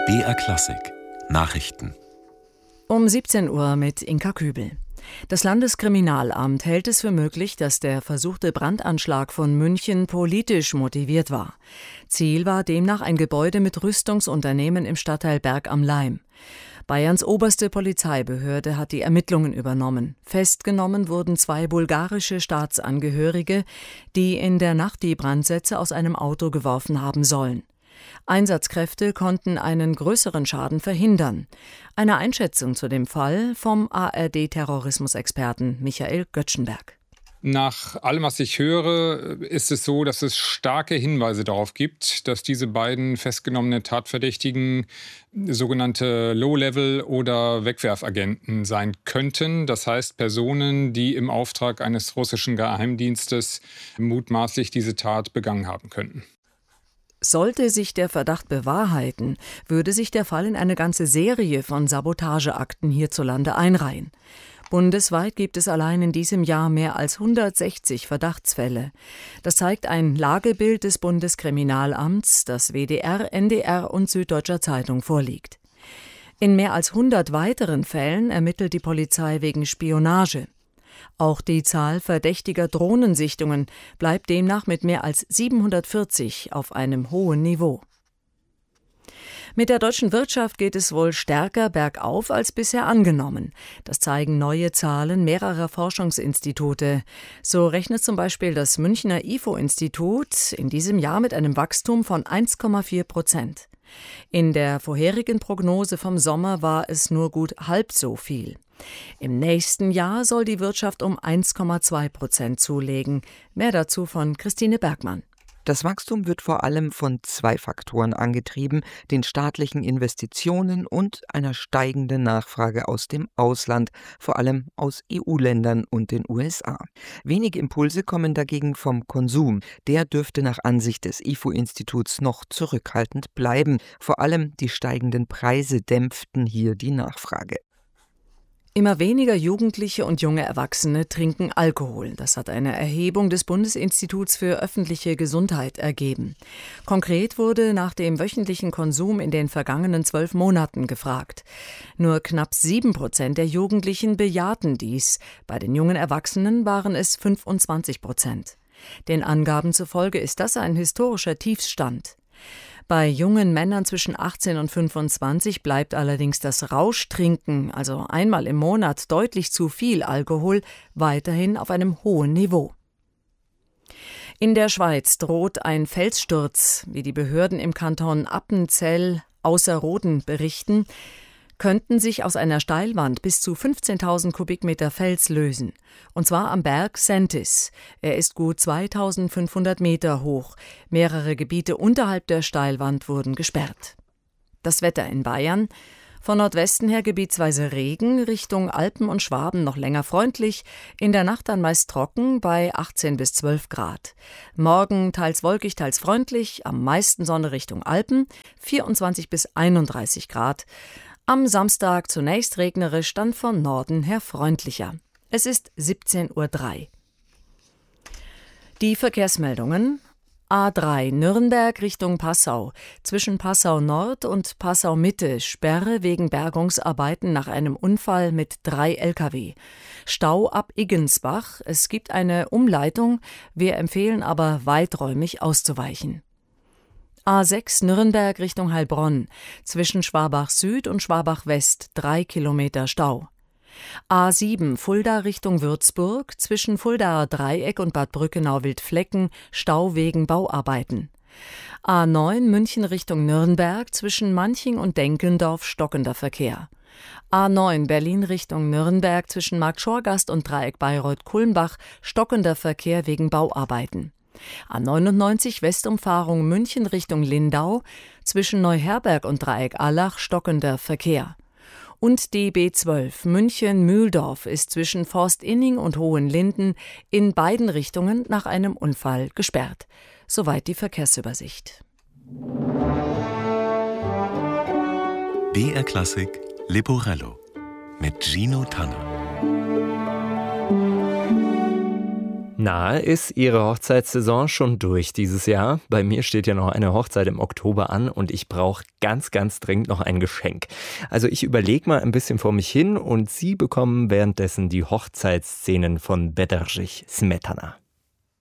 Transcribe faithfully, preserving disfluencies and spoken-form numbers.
B R Klassik Nachrichten Um siebzehn Uhr mit Inka Kübel. Das Landeskriminalamt hält es für möglich, dass der versuchte Brandanschlag von München politisch motiviert war. Ziel war demnach ein Gebäude mit Rüstungsunternehmen im Stadtteil Berg am Laim. Bayerns oberste Polizeibehörde hat die Ermittlungen übernommen. Festgenommen wurden zwei bulgarische Staatsangehörige, die in der Nacht die Brandsätze aus einem Auto geworfen haben sollen. Einsatzkräfte konnten einen größeren Schaden verhindern. Eine Einschätzung zu dem Fall vom A R D-Terrorismusexperten Michael Göttschenberg. Nach allem, was ich höre, ist es so, dass es starke Hinweise darauf gibt, dass diese beiden festgenommenen Tatverdächtigen sogenannte Low-Level- oder Wegwerfagenten sein könnten. Das heißt Personen, die im Auftrag eines russischen Geheimdienstes mutmaßlich diese Tat begangen haben könnten. Sollte sich der Verdacht bewahrheiten, würde sich der Fall in eine ganze Serie von Sabotageakten hierzulande einreihen. Bundesweit gibt es allein in diesem Jahr mehr als hundertsechzig Verdachtsfälle. Das zeigt ein Lagebild des Bundeskriminalamts, das W D R, N D R und Süddeutscher Zeitung vorliegt. In mehr als hundert weiteren Fällen ermittelt die Polizei wegen Spionage. Auch die Zahl verdächtiger Drohnensichtungen bleibt demnach mit mehr als siebenhundertvierzig auf einem hohen Niveau. Mit der deutschen Wirtschaft geht es wohl stärker bergauf als bisher angenommen. Das zeigen neue Zahlen mehrerer Forschungsinstitute. So rechnet zum Beispiel das Münchner I F O-Institut in diesem Jahr mit einem Wachstum von eins Komma vier Prozent. In der vorherigen Prognose vom Sommer war es nur gut halb so viel. Im nächsten Jahr soll die Wirtschaft um eins Komma zwei Prozent zulegen. Mehr dazu von Christine Bergmann. Das Wachstum wird vor allem von zwei Faktoren angetrieben, den staatlichen Investitionen und einer steigenden Nachfrage aus dem Ausland, vor allem aus E U-Ländern und den U S A. Wenige Impulse kommen dagegen vom Konsum. Der dürfte nach Ansicht des I F O-Instituts noch zurückhaltend bleiben. Vor allem die steigenden Preise dämpften hier die Nachfrage. Immer weniger Jugendliche und junge Erwachsene trinken Alkohol. Das hat eine Erhebung des Bundesinstituts für öffentliche Gesundheit ergeben. Konkret wurde nach dem wöchentlichen Konsum in den vergangenen zwölf Monaten gefragt. Nur knapp sieben Prozent der Jugendlichen bejahten dies. Bei den jungen Erwachsenen waren es fünfundzwanzig Prozent. Den Angaben zufolge ist das ein historischer Tiefstand. Bei jungen Männern zwischen achtzehn und fünfundzwanzig bleibt allerdings das Rauschtrinken, also einmal im Monat deutlich zu viel Alkohol, weiterhin auf einem hohen Niveau. In der Schweiz droht ein Felssturz, wie die Behörden im Kanton Appenzell Ausserrhoden berichten, könnten sich aus einer Steilwand bis zu fünfzehntausend Kubikmeter Fels lösen. Und zwar am Berg Sentis. Er ist gut zweitausendfünfhundert Meter hoch. Mehrere Gebiete unterhalb der Steilwand wurden gesperrt. Das Wetter in Bayern. Von Nordwesten her gebietsweise Regen, Richtung Alpen und Schwaben noch länger freundlich, in der Nacht dann meist trocken bei achtzehn bis zwölf Grad. Morgen teils wolkig, teils freundlich, am meisten Sonne Richtung Alpen, vierundzwanzig bis einunddreißig Grad. Am Samstag zunächst regnerisch, dann von Norden her freundlicher. Es ist siebzehn Uhr drei. Die Verkehrsmeldungen. A drei Nürnberg Richtung Passau. Zwischen Passau Nord und Passau Mitte Sperre wegen Bergungsarbeiten nach einem Unfall mit drei L K W. Stau ab Iggensbach. Es gibt eine Umleitung. Wir empfehlen aber weiträumig auszuweichen. A sechs Nürnberg Richtung Heilbronn. Zwischen Schwabach Süd und Schwabach West drei Kilometer Stau. A sieben Fulda Richtung Würzburg. Zwischen Fuldaer Dreieck und Bad Brückenau-Wildflecken Stau wegen Bauarbeiten. A neun München Richtung Nürnberg. Zwischen Manching und Denkendorf stockender Verkehr. A neun Berlin Richtung Nürnberg. Zwischen Marktschorgast und Dreieck Bayreuth-Kulmbach stockender Verkehr wegen Bauarbeiten. A neunundneunzig Westumfahrung München Richtung Lindau, zwischen Neuherberg und Dreieck Allach stockender Verkehr. Und die B zwölf München-Mühldorf ist zwischen Forstinning und Hohenlinden in beiden Richtungen nach einem Unfall gesperrt. Soweit die Verkehrsübersicht. B R Klassik Leporello mit Gino Tanner. Na, ist Ihre Hochzeitssaison schon durch dieses Jahr? Bei mir steht ja noch eine Hochzeit im Oktober an und ich brauche ganz, ganz dringend noch ein Geschenk. Also ich überlege mal ein bisschen vor mich hin und Sie bekommen währenddessen die Hochzeitsszenen von Bedřich Smetana.